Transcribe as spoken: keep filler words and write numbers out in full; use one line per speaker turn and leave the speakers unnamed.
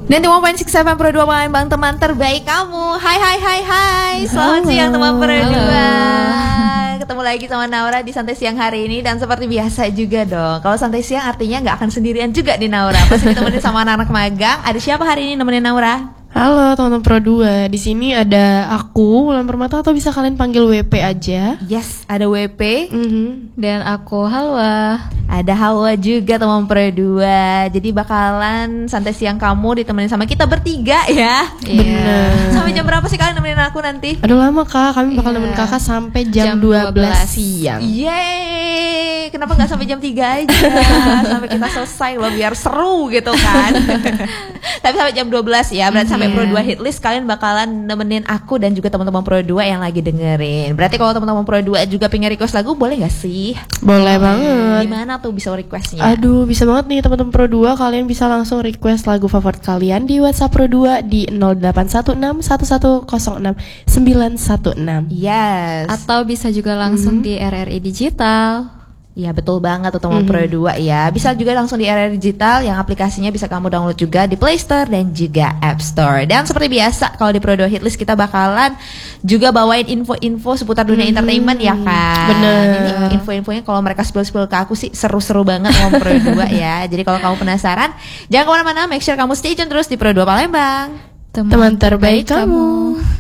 Dan tiga koma enam Pro dua Palembang, teman terbaik kamu. Hai hai hai hai. Selamat
Halo.
siang teman Pro
Halo.
dua. Ketemu lagi sama Naura di Santai Siang hari ini. Dan seperti biasa juga dong, kalau Santai Siang artinya gak akan sendirian juga di Naura. Pasti ditemenin sama anak-anak magang. Ada siapa hari ini nemenin Naura?
Halo teman-teman Pro dua. Di sini ada aku, Wulan Permata, atau bisa kalian panggil W P aja.
Yes, ada W P.
Mhm.
Dan aku Halwa.
Ada Hawa juga teman Pro dua. Jadi bakalan Santai Siang kamu ditemenin sama kita bertiga ya.
Bener.
Sampai jam berapa sih kalian nemenin aku nanti?
Aduh lama kak, kami bakal
Iya.
nemenin kakak sampai jam,
Jam
dua belas
dua belas
siang.
Yeay, kenapa gak sampai jam tiga aja? Sampai kita selesai loh, biar seru gitu kan. Tapi sampai jam dua belas ya, berarti sampai
Iya.
Pro dua Hitlist kalian bakalan nemenin aku dan juga teman-teman Pro dua yang lagi dengerin. Berarti kalau teman-teman Pro dua juga pengen request lagu, boleh gak sih?
Boleh banget.
Gimana tuh bisa requestnya?
Aduh bisa banget nih teman-teman Pro dua. Kalian bisa langsung request lagu favorit kalian di WhatsApp Pro dua di nol delapan satu enam satu satu nol enam sembilan satu enam.
Yes.
Atau bisa juga langsung di R R I Digital.
Ya betul banget tuh teman
Mhm.
Pro dua ya. Bisa juga langsung di R R Digital yang aplikasinya bisa kamu download juga di Play Store dan juga App Store. Dan seperti biasa kalau di Pro dua Hitlist kita bakalan juga bawain info-info seputar dunia
Mhm.
entertainment ya kan.
Bener.
Ini info-infonya kalau mereka spill-spill ke aku sih seru-seru banget sama Pro dua ya. Jadi kalau kamu penasaran, jangan kemana-mana, make sure kamu stay tune terus di Pro dua Palembang.
Teman terbaik kamu.